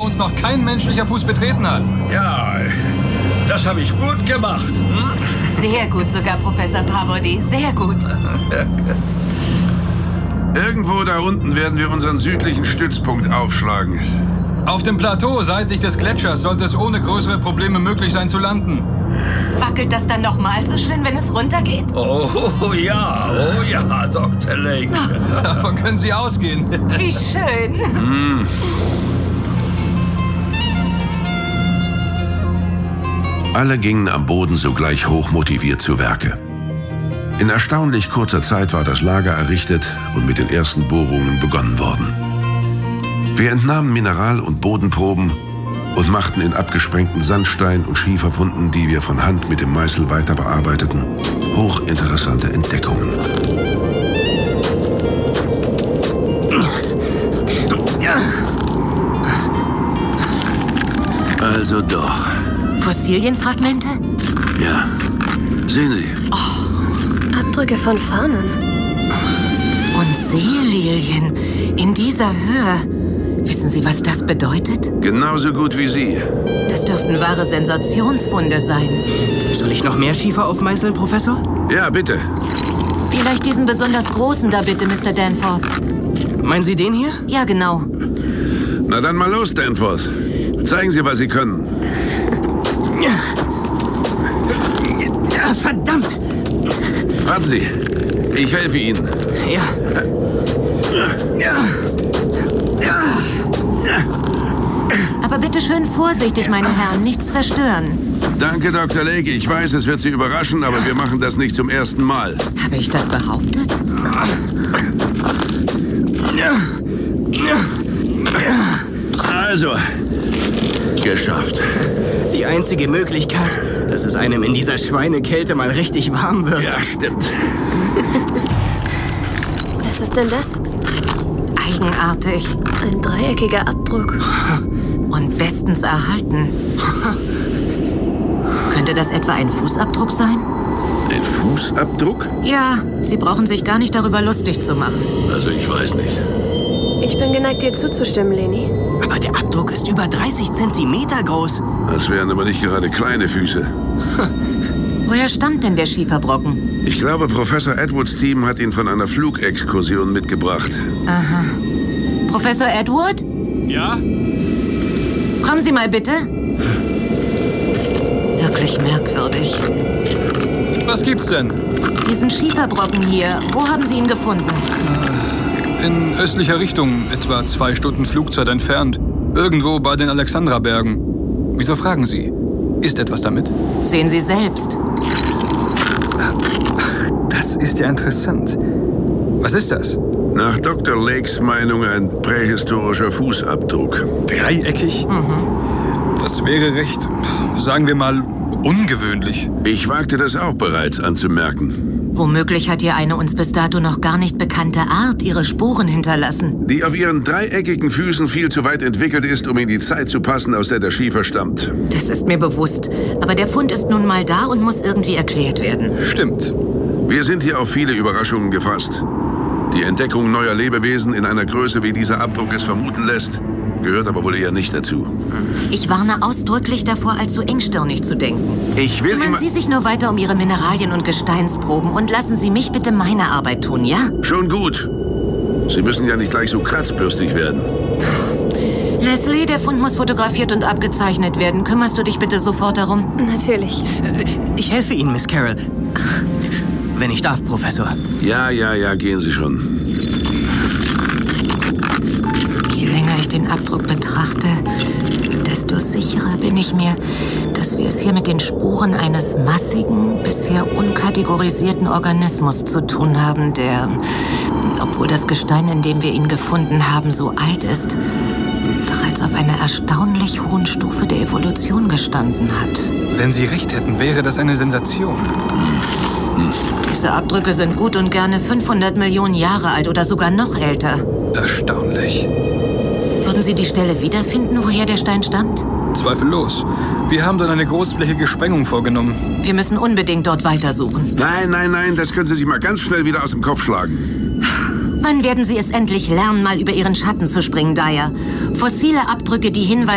uns noch kein menschlicher Fuß betreten hat. Ja, das habe ich gut gemacht. Sehr gut sogar, Professor Parvati. Sehr gut. Irgendwo da unten werden wir unseren südlichen Stützpunkt aufschlagen. Auf dem Plateau seitlich des Gletschers sollte es ohne größere Probleme möglich sein zu landen. Wackelt das dann nochmal so schön, wenn es runtergeht? Oh ja, Dr. Lake. Davon können Sie ausgehen. Wie schön. Alle gingen am Boden sogleich hochmotiviert zu Werke. In erstaunlich kurzer Zeit war das Lager errichtet und mit den ersten Bohrungen begonnen worden. Wir entnahmen Mineral- und Bodenproben und machten in abgesprengten Sandstein- und Schieferfunden, die wir von Hand mit dem Meißel weiter bearbeiteten, hochinteressante Entdeckungen. Also doch. Fossilienfragmente? Ja. Sehen Sie. Abdrücke von Fahnen. Und Seelilien in dieser Höhe. Wissen Sie, was das bedeutet? Genauso gut wie Sie. Das dürften wahre Sensationsfunde sein. Soll ich noch mehr Schiefer aufmeißeln, Professor? Ja, bitte. Vielleicht diesen besonders großen da bitte, Mr. Danforth. Meinen Sie den hier? Ja, genau. Na dann mal los, Danforth. Zeigen Sie, was Sie können. Ja, verdammt! Warten Sie. Ich helfe Ihnen. Ja. Aber bitte schön vorsichtig, meine Herren, nichts zerstören. Danke, Dr. Lake. Ich weiß, es wird Sie überraschen, aber wir machen das nicht zum ersten Mal. Habe ich das behauptet? Also, geschafft. Die einzige Möglichkeit, dass es einem in dieser Schweinekälte mal richtig warm wird. Ja, stimmt. Was ist denn das? Eigenartig Ein dreieckiger Abdruck. und bestens erhalten. Könnte das etwa ein Fußabdruck sein? Ein Fußabdruck? Ja, Sie brauchen sich gar nicht darüber lustig zu machen. Also, ich weiß nicht. Ich bin geneigt, dir zuzustimmen, Leni. Aber der Abdruck ist über 30 Zentimeter groß. Das wären aber nicht gerade kleine Füße. Woher stammt denn der Schieferbrocken? Ich glaube, Professor Edwards Team hat ihn von einer Flugexkursion mitgebracht. Aha. Professor Edward? Ja? Kommen Sie mal bitte. Wirklich merkwürdig. Was gibt's denn? Diesen Schieferbrocken hier, wo haben Sie ihn gefunden? In östlicher Richtung, etwa 2 Stunden Flugzeit entfernt. Irgendwo bei den Alexandrabergen. Wieso fragen Sie? Ist etwas damit? Sehen Sie selbst. Das ist ja interessant. Was ist das? Nach Dr. Lakes Meinung ein prähistorischer Fußabdruck. Dreieckig? Das wäre recht, sagen wir mal, ungewöhnlich. Ich wagte das auch bereits anzumerken. Womöglich hat hier eine uns bis dato noch gar nicht bekannte Art ihre Spuren hinterlassen. Die auf ihren dreieckigen Füßen viel zu weit entwickelt ist, um in die Zeit zu passen, aus der der Schiefer stammt. Das ist mir bewusst. Aber der Fund ist nun mal da und muss irgendwie erklärt werden. Stimmt. Wir sind hier auf viele Überraschungen gefasst. Die Entdeckung neuer Lebewesen in einer Größe, wie dieser Abdruck es vermuten lässt, gehört aber wohl eher nicht dazu. Ich warne ausdrücklich davor, allzu engstirnig zu denken. Ich will Kümmern immer... Sie sich nur weiter um Ihre Mineralien- und Gesteinsproben und lassen Sie mich bitte meine Arbeit tun, ja? Schon gut. Sie müssen ja nicht gleich so kratzbürstig werden. Leslie, der Fund muss fotografiert und abgezeichnet werden. Kümmerst du dich bitte sofort darum? Natürlich. Ich helfe Ihnen, Miss Carroll. Wenn ich darf, Professor. Ja, gehen Sie schon. Je länger ich den Abdruck betrachte, desto sicherer bin ich mir, dass wir es hier mit den Spuren eines massigen, bisher unkategorisierten Organismus zu tun haben, der, obwohl das Gestein, in dem wir ihn gefunden haben, so alt ist, bereits auf einer erstaunlich hohen Stufe der Evolution gestanden hat. Wenn Sie recht hätten, wäre das eine Sensation. Diese Abdrücke sind gut und gerne 500 Millionen Jahre alt oder sogar noch älter. Erstaunlich. Würden Sie die Stelle wiederfinden, woher der Stein stammt? Zweifellos. Wir haben dann eine großflächige Sprengung vorgenommen. Wir müssen unbedingt dort weitersuchen. Nein, das können Sie sich mal ganz schnell wieder aus dem Kopf schlagen. Wann werden Sie es endlich lernen, mal über Ihren Schatten zu springen, Dyer? Fossile Abdrücke, die hinweisen